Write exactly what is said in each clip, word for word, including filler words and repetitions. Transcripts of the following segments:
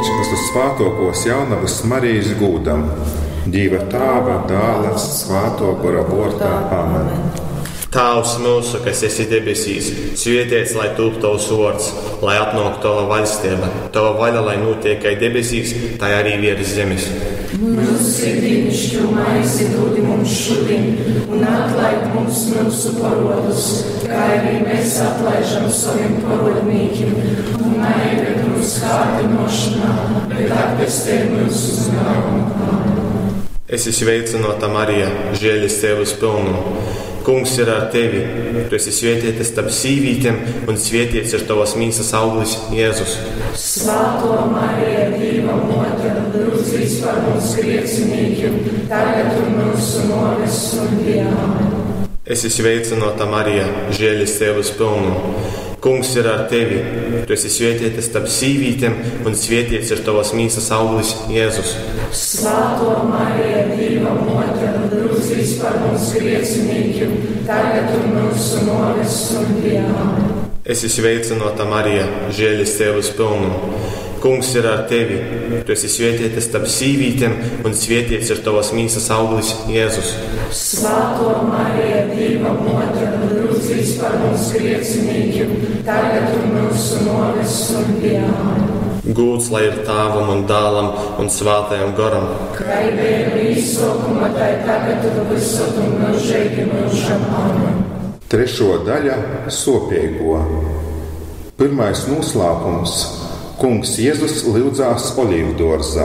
lūdz uz svātokos jaunavas Marijas gūdam, Dieva Tēva, Dēla, Svēto gara vārdā. Āmen. Tēvs mūsu, kas esi debesīs, svētīts lai top tavs vārds, lai atnāk tava valstība, tava vaļa, lai notiek kā debesīs, tā arī virs zemes. Mūsu ikdienišķo maizi dod mums šodien, un atlaid mums mūsu parodus, kā arī mēs atlaižam saviem parodnīkiem, un neieved mūsu kārdinošanā, bet atpestī mūsu ļaunumā. Esi sveicināta Marija, žēlastības pilna. Kungs ir ar tevi, tu esi svētīta starp sīvītēm, un svētīts ir tavas mīsas auglis, Jēzus. Svētā Marija, Dieva mote, lūdz par mums griecinīkiem, tagad un mūsu nāves stundā. Esi sveicināta Marija, žēlastības pilna. Kungs ir ar tevi, tu esi svētīta starp sīvītēm, un svētīts ir tavas mīsas auglis, Jēzus. Svētā Marija, Dieva mote, lūdz par mums griecinīkiem, tagad un mūsu nāves stundā. Esi sveicināta Marija, žēlastības pilna. Kungs ir ar tevi, tu esi svētīta starp sīvītēm, un svētīts ir tavas mīsas auglis, Jēzus. Svētā Marija, Dieva mote, lūdz par mums griecinīkiem, tagad un mūsu nāves stundā. Gūds lai ir Tēvam un Dēlam un Svētajam garam. Kā bija īsākumā, tā tagad un visur un mūžīgi mūžam. Amen. Trešo daļa – sopīgo. Pirmais noslēpums – Kungs Jēzus lūdzās olīvdārzā.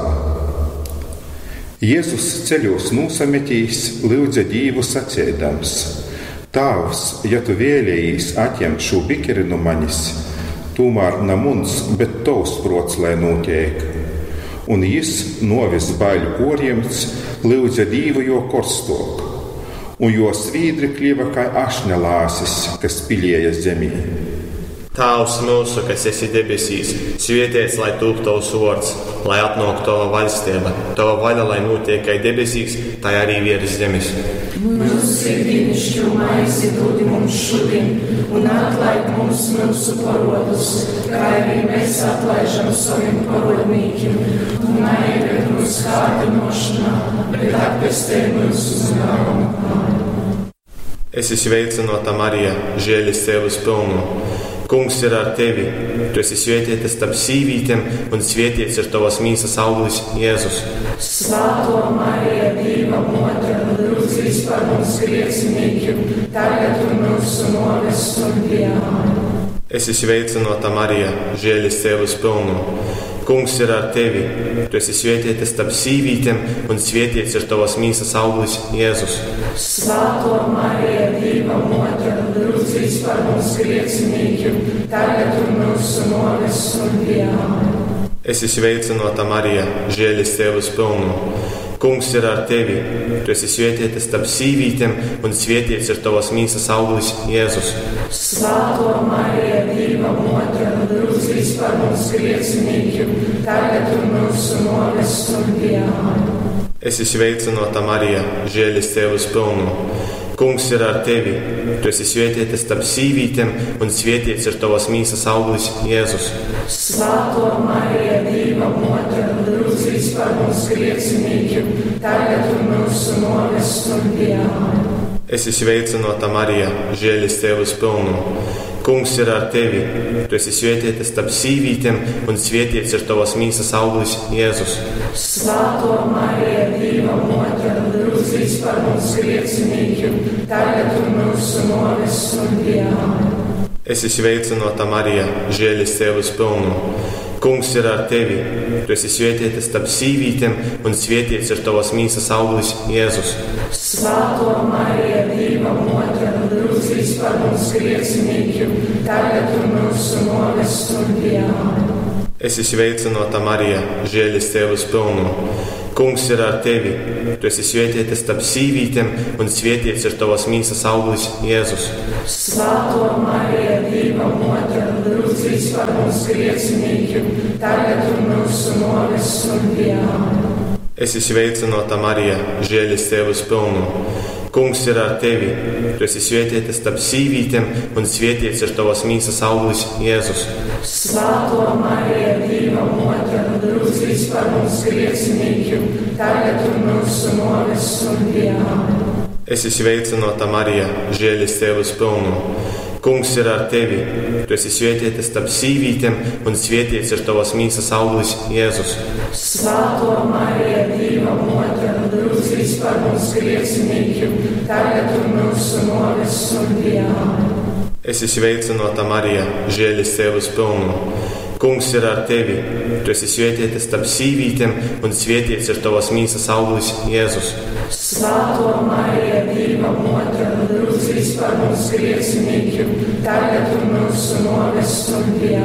Jēzus ceļos nosametīs, lūdza Dievu sacēdams: Tēvs, ja tu vēlējīs atņemt šo bikeri no manis, tomēr ne muns, bet tavs prots, lai notiek. Un jis novis baiļu korjemts, lūdza Dievu jo korstok, un jo svīdri klieva kā ašņa lāsis, kas pilēja zemī. Tēvs mūsu, kas esi debesīs, svētīts lai top tavs vārds, lai atnāk tava valstība, tava vaļa, lai notiek kā debesīs, tā arī virs zemes. Mūsu ikdienišķo maizi dod mums šodien, un atlaid mums mūsu parodus, kā arī mēs atlaižam saviem parodnīkiem, un neieved mūsu kārdinošanā, bet atpestī mūsu ļaunumā. Esi sveicināta Marija, žēlastības pilna. Kungs ir ar tevi, tu esi svētīta starp sīvītēm, un svētīts ir tavas mīsas auglis, Jēzus. Svētā Marija, Dieva mote, lūdz par mums griecinīkiem, tagad un mūsu nāves stundā. Esi sveicināta Marija, žēlastības pilna. Kungs ir ar tevi, tu esi svētīta starp sīvītēm, un svētīts ir tavas mīsas auglis, Jēzus. Svētā Marija, Dieva mote, lūdz par mums griecinīkiem, tagad un mūsu nāves stundā. Esi sveicināta Marija, žēlastības pilna. Kungs ir ar tevi, tu esi svētīta starp sīvītēm, un svētīts ir tavas mīsas auglis, Jēzus. Svētā Marija, Dieva mote, lūdz par mums griecinīkiem, tagad un mūsu nāves stundā. Esi sveicināta Marija, žēlastības pilna. Kungs ir ar tevi, tu esi svētīta starp sīvītēm, un svētīts ir tavas mīsas auglis, Jēzus. Svētā Marija, Dieva mote, lūdz par mums griecinīkiem, tagad un mūsu nāves stundā. Esi sveicināta Marija, žēlastības pilna. Kungs ir ar tevi, tu esi svētīta starp sīvītēm, un svētīts ir tavas mīsas auglis, Jēzus. Svētā Marija, Dieva mote, lūdz par mums griecinīkiem, tagad un mūsu nāves stundā. Esi sveicināta Marija, žēlastības pilna. Kungs ir ar tevi, tu esi svētīta starp sīvītēm, un svētīts ir tavas mīsas auglis, Jēzus. Svētā Marija, Dieva mote, lūdz par mums griecinīkiem, tagad un mūsu nāves stundā. Esi sveicināta Marija, žēlastības pilna. Kungs ir ar tevi, tu esi svētīta starp sīvītēm, un svētīts ir tavas mīsas auglis, Jēzus. Svētā Marija, Dieva mote, lūdz par mums griecinīkiem, tagad un mūsu nāves stundā. Esi sveicināta Marija, žēlastības pilna. Kungs ir ar tevi, tu esi svētīta starp sīvītēm, un svētīts ir tavas mīsas auglis, Jēzus. Svētā Marija, Dieva mote, lūdz lūdzīs par mums griecinīkiem, tagad un mūsu nāves stundā. Es esmu sveicināta, Marija, žēlastības pilna. Kungs ir ar tevi. Tu esi svētīta starp sīvītēm, un svētīts ir tavas mīsas auglis, Jēzus. Svētā Marija, Dieva mote, lūdzīs par mums griecinīkiem, tagad un mūsu nāves stundā. Es esmu sveicināta, Marija, žēlastības pilna. Kungs ir ar tevi. Tu esi svētīta starp sīvītēm, un svētīts ir tavas mīsas auglis, Jēzus. Svētā Marija, Dieva mote, lūdzīs par mums griecinīkiem, tagad un mūsu nāves stundā.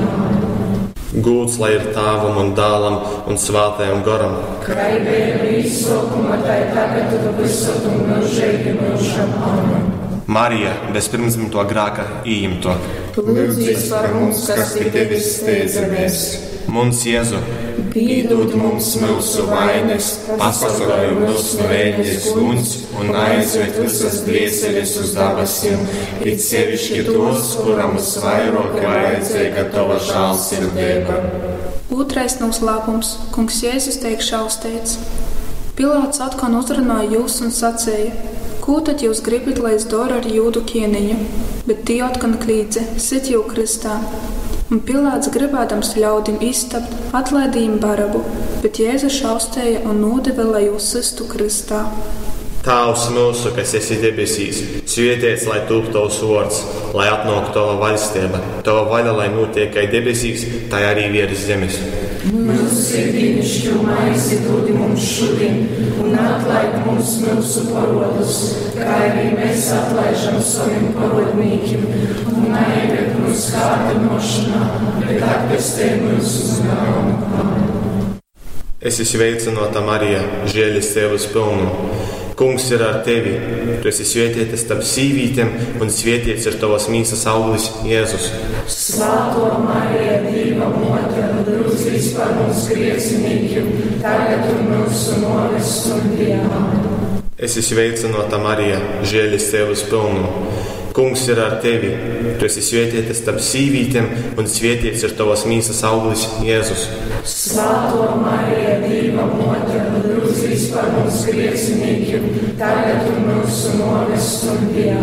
Gūts lai ir Tēvam un Dēlam un Svētajam Garam. Kā bija līdzsākumā, tā tagad un visur un mūžīgi mūžam. Amen. Marija, bez pirmsdzimto grēka ījimto. Lūdzīs par mums, kas pie tevis steidzamies. Mums, Jēzu, piedod mums mūsu vainas, pasargāj mūs no ēģes guns un aizved visas dvieseles uz debesīm, it sevišķi tos, kuram visvairāk vajadzīga tava žēlsirdība. Otrais noslēpums. Kungs Jēzus tiek šaustīts. Pilāts atkal uzrunāja jūs un sacīja: Ko tad jūs gribat, lai es daru ar jūdu ķēniņu? Bet tie atkal klīdza: Sit jau kristā. Un Pilāts, gribēdams ļaudim iztapt, atlaidīja Barabu, bet Jēzus šaustēja un nodeva, lai jūs sistu kristā. Tēvs mūsu, kas esi debesīs, svētīts lai top tavs vārds, lai atnāk tava valstība, tava vaļa, lai notiek kā debesīs, tā arī virs zemes. Mūsu ikdienišķo maizi dod mums šodien, un atlaid mums mūsu parodus, kā arī mēs atlaižam saviem parodnīkiem, un neieved mūs kārdinošanā, bet atpestī mūsu ļaunumā. Es esmu sveicināta, Marija, žēlastības pilna. Kungs ir ar tevi. Tu esi svētīta starp sīvītēm, un svētīts ir tavas mīsas auglis, Jēzus. Svētā Marija, Dieva mote, lūdzīs par mums griecinīkiem, tagad un mūsu nāves stundā. Es esmu sveicināta, Marija, žēlastības pilna. Kungs ir ar tevi. Tu esi svētīta starp sīvītēm, un svētīts ir tavas mīsas auglis, Jēzus. Svētā Marija, Dieva mote, lūdzīs par mums griecinīkiem, tagad un mūsu nāves stundā.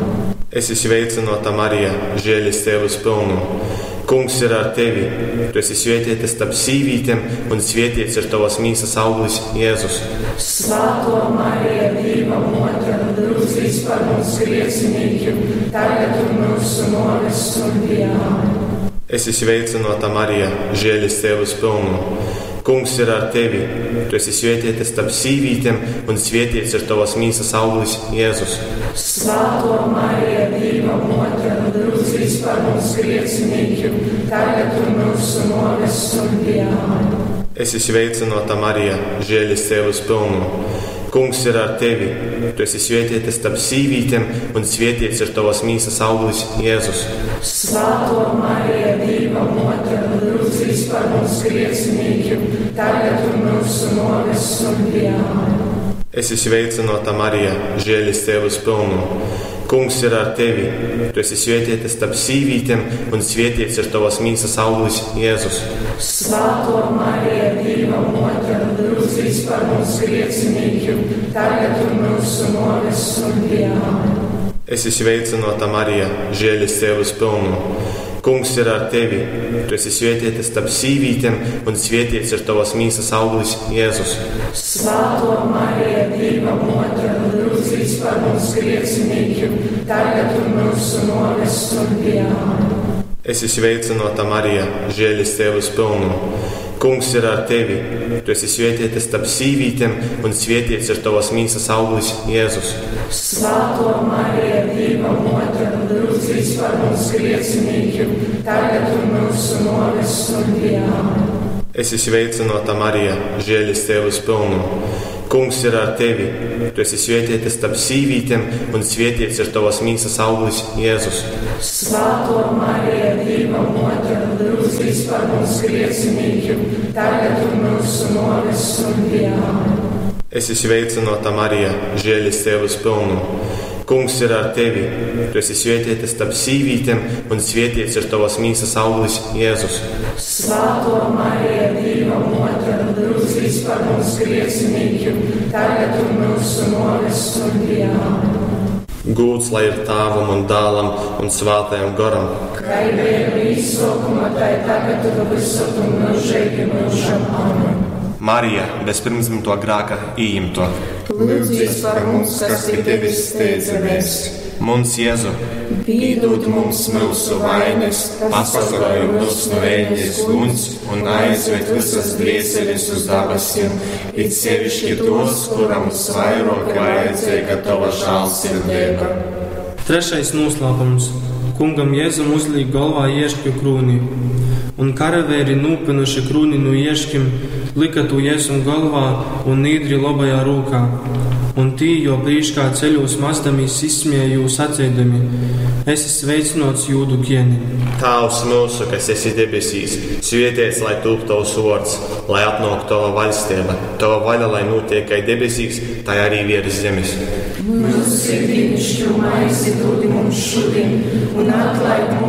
Es esmu sveicināta, Marija, žēlastības pilna. Kungs ir ar tevi. Tu esi svētīta starp sīvītēm, un svētīts ir tavas mīsas auglis, Jēzus. Svētā Marija, Dieva mote, lūdzīs par mums griecinīkiem, tagad un mūsu nāves stundā. Es esmu sveicināta, Marija, žēlastības pilna. Kungs ir ar tevi. Tu esi svētīta starp sīvītēm, un svētīts ir tavas mīsas auglis, Jēzus. Svētā Marija, Dieva mote, lūdzīs par mums griecinīkiem, tagad un mūsu nāves stundā. Es esmu sveicināta, Marija, žēlastības pilna. Kungs ir ar tevi. Tu esi svētīta starp sīvītēm, un svētīts ir tavas mīsas auglis, Jēzus. Svētā Marija, Dieva mote, lūdzīs par mums griecinīkiem, tagad un mūsu nāves stundā. Es esmu sveicināta, Marija, žēlastības pilna. Kungs ir ar tevi. Tu esi svētīta starp sīvītēm, un svētīts ir tavas mīsas auglis, Jēzus. Svētā Marija, Dieva mote, lūdzīs par mums griecinīkiem, tagad un mūsu nāves stundā. Es esmu sveicināta, Marija, žēlastības pilna. Kungs ir ar tevi. Tu esi svētīta starp sīvītēm, un svētīts ir tavas mīsas auglis, Jēzus. Svētā Marija, Dieva mote, lūdzīs par mums griecinīkiem, tagad un mūsu nāves stundā. Es esmu sveicināta, Marija, žēlastības pilna. Kungs ir ar tevi. Tu esi svētīta starp sīvītēm, un svētīts ir tavas mīsas auglis, Jēzus. Svētā Marija, Dieva mote, lūdzīs par mums griecinīkiem, tagad un mūsu nāves stundā. Es esmu sveicināta, Marija, žēlastības pilna. Kungs ir ar tevi. Tu esi svētīta starp sīvītēm, un svētīts ir tavas mīsas auglis, Jēzus. Svētā Marija, Dieva mote, lūdzīs par mums griecinīkiem, tagad un mūsu nāves stundā. Es esmu sveicināta, Marija, žēlastības pilna. Kungs ir ar tevi. Tu esi svētīta starp sīvītēm, un svētīts ir tavas mīsas auglis, Jēzus. Svētā Marija, Dieva motra, lūdz par mums griecinīgiem, tagad un mūsu noves stundījā. Gūts lai ir Tēvam un Dēlam un Svētajam garam. Kā ir viena izsokuma, tā ir tagad un visur un mūžīgi mūžam. Amen. Marija, bez pirmsdzimto grēka ījimto. Lūdz par mums, kas pie tevis steidzamies. Mums Jēzu, piedod mums mūsu vainas, pasargāj mūs no ēņas guns un aizved visas dvēseles uz debesīm, it sevišķi tos, kuram visvairāk vajadzīga tava žēlsirdība. Trešais noslēpums. Kungam Jēzum uzlīk galvā ieškļu krūni, un karavēri nūpinuši krūni no ieškim, lika to Jēzum galvā un nīdri labajā rūkā. Un tī, jo brīžkā ceļos mazdamīs izsmieju sacēdami, esi sveicinots jūdu kieni. Tēvs mūsu, kas esi debesīs, svētīts lai tūp tavs vārds, lai atnāk tava valstība, tava vaļa, lai notiek kā debesīs, tā arī virs zemes. Mūsu ikdienišķo maizi dod mums šodien, un atlaid mums